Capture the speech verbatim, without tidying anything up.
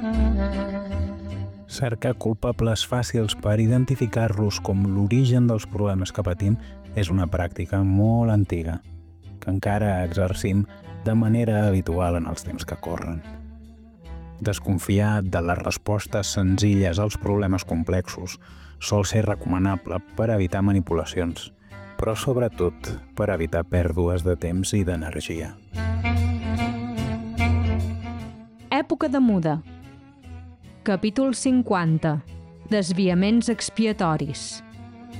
Cercar culpables fàcils per identificar-los com l'origen dels problemes que patim és una pràctica molt antiga, que encara exercim de manera habitual en els temps que corren. Desconfiar de les respostes senzilles als problemes complexos sol ser recomanable per evitar manipulacions, però sobretot per evitar pèrdues de temps i d'energia. Època de muda. Capítol cinquanta. Desviaments expiatoris.